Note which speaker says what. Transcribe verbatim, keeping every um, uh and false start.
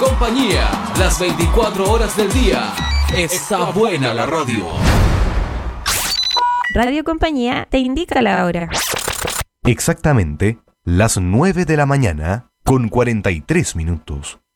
Speaker 1: Compañía, las veinticuatro horas del día. Está buena la radio.
Speaker 2: Radio Compañía te indica la hora.
Speaker 3: Exactamente las nueve de la mañana con cuarenta y tres minutos.